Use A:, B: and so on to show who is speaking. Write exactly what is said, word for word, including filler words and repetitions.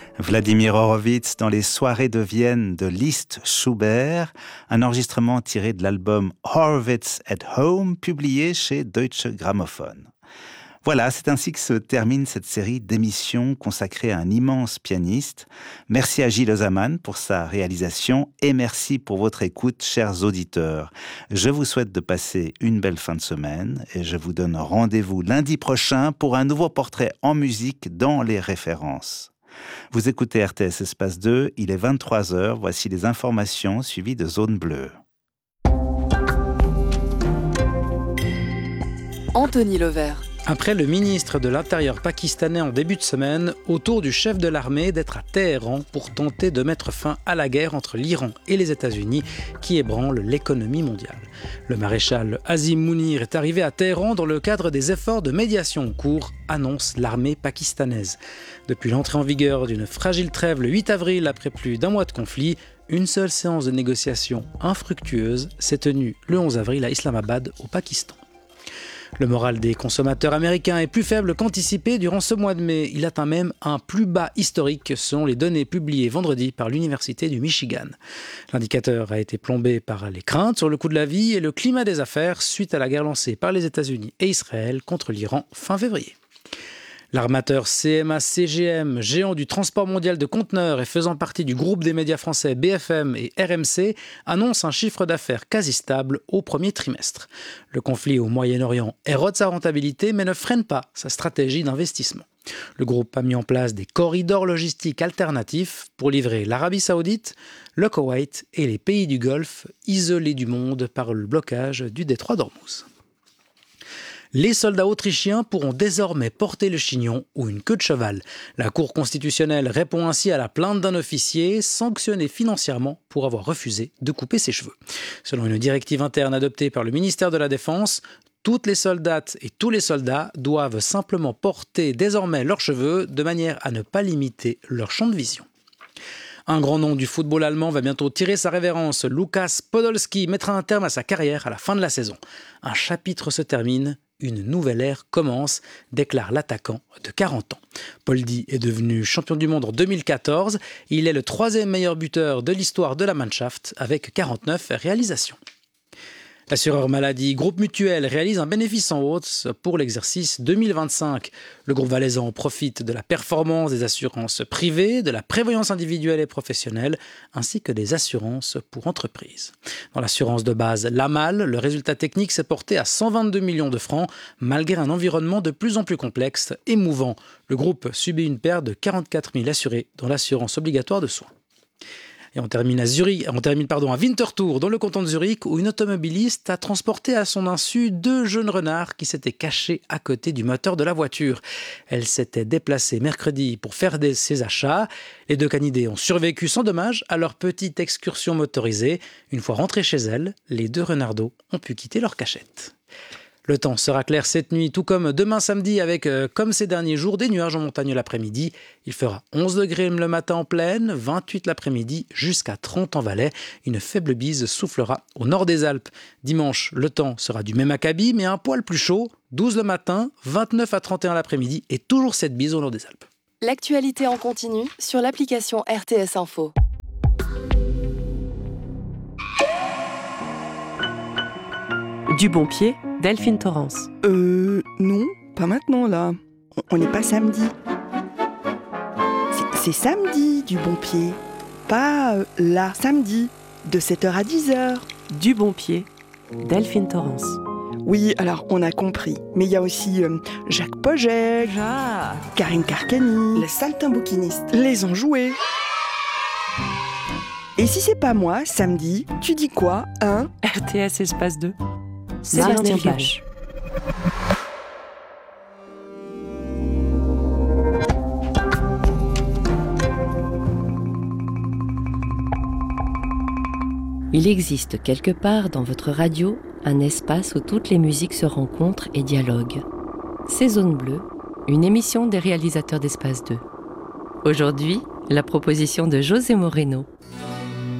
A: Vladimir Horowitz dans les soirées de Vienne de Liszt Schubert, un enregistrement tiré de l'album Horowitz at Home, publié chez Deutsche Grammophon. Voilà, c'est ainsi que se termine cette série d'émissions consacrée à un immense pianiste. Merci à Gilles Ozaman pour sa réalisation et merci pour votre écoute, chers auditeurs. Je vous souhaite de passer une belle fin de semaine et je vous donne rendez-vous lundi prochain pour un nouveau portrait en musique dans les références. Vous écoutez R T S Espace deux, il est vingt-trois heures, voici les informations suivies de Zone Bleue.
B: Anthony Levert.
C: Après le ministre de l'Intérieur pakistanais en début de semaine, au tour du chef de l'armée d'être à Téhéran pour tenter de mettre fin à la guerre entre l'Iran et les États-Unis qui ébranle l'économie mondiale. Le maréchal Azim Mounir est arrivé à Téhéran dans le cadre des efforts de médiation en cours, annonce l'armée pakistanaise. Depuis l'entrée en vigueur d'une fragile trêve le huit avril après plus d'un mois de conflit, une seule séance de négociation infructueuse s'est tenue le onze avril à Islamabad, au Pakistan. Le moral des consommateurs américains est plus faible qu'anticipé durant ce mois de mai. Il atteint même un plus bas historique selon les données publiées vendredi par l'Université du Michigan. L'indicateur a été plombé par les craintes sur le coût de la vie et le climat des affaires suite à la guerre lancée par les États-Unis et Israël contre l'Iran fin février. L'armateur C M A C G M, géant du transport mondial de conteneurs et faisant partie du groupe des médias français B F M et R M C, annonce un chiffre d'affaires quasi stable au premier trimestre. Le conflit au Moyen-Orient érode sa rentabilité mais ne freine pas sa stratégie d'investissement. Le groupe a mis en place des corridors logistiques alternatifs pour livrer l'Arabie Saoudite, le Koweït et les pays du Golfe, isolés du monde par le blocage du détroit d'Ormuz. Les soldats autrichiens pourront désormais porter le chignon ou une queue de cheval. La Cour constitutionnelle répond ainsi à la plainte d'un officier sanctionné financièrement pour avoir refusé de couper ses cheveux. Selon une directive interne adoptée par le ministère de la Défense, toutes les soldates et tous les soldats doivent simplement porter désormais leurs cheveux de manière à ne pas limiter leur champ de vision. Un grand nom du football allemand va bientôt tirer sa révérence. Lukas Podolski mettra un terme à sa carrière à la fin de la saison. Un chapitre se termine, une nouvelle ère commence, déclare l'attaquant de quarante ans. Poldi est devenu champion du monde en deux mille quatorze. Il est le troisième meilleur buteur de l'histoire de la Mannschaft avec quarante-neuf réalisations. L'assureur maladie Groupe Mutuel réalise un bénéfice en hausse pour l'exercice deux mille vingt-cinq. Le groupe valaisan profite de la performance des assurances privées, de la prévoyance individuelle et professionnelle, ainsi que des assurances pour entreprises. Dans l'assurance de base Lamal, le résultat technique s'est porté à cent vingt-deux millions de francs, malgré un environnement de plus en plus complexe et mouvant. Le groupe subit une perte de quarante-quatre mille assurés dans l'assurance obligatoire de soins. Et on termine à Zurich, on termine pardon à Winterthur, dans le canton de Zurich, où une automobiliste a transporté à son insu deux jeunes renards qui s'étaient cachés à côté du moteur de la voiture. Elle s'était déplacée mercredi pour faire des, ses achats. Les deux canidés ont survécu sans dommage à leur petite excursion motorisée. Une fois rentrés chez elles, les deux renardeaux ont pu quitter leur cachette. Le temps sera clair cette nuit, tout comme demain samedi, avec, euh, comme ces derniers jours, des nuages en montagne l'après-midi. Il fera onze degrés le matin en plaine, vingt-huit l'après-midi, jusqu'à trente en Valais. Une faible bise soufflera au nord des Alpes. Dimanche, le temps sera du même acabit, mais un poil plus chaud. douze le matin, vingt-neuf à trente et un l'après-midi, et toujours cette bise au nord des Alpes.
B: L'actualité en continu sur l'application R T S Info.
D: Du bon pied, Delphine Torrance.
E: Euh, non, pas maintenant, là. On n'est pas samedi. C'est, c'est samedi, du bon pied. Pas euh, là, samedi, de sept heures à dix heures.
D: Du bon pied, Delphine Torrance.
E: Oui, alors, on a compris. Mais il y a aussi euh, Jacques Pogel,
D: Ah.
E: Karine Carcani,
F: Le saltimbanquiniste.
E: les enjoués. Et si c'est pas moi, samedi, tu dis quoi, hein?
D: R T S Espace deux.
B: Sébastien
D: Martin
B: Pirot.
D: Pache.
G: Il existe quelque part dans votre radio un espace où toutes les musiques se rencontrent et dialoguent. C'est Zone Bleue, une émission des réalisateurs d'Espace deux. Aujourd'hui, la proposition de José Moreno.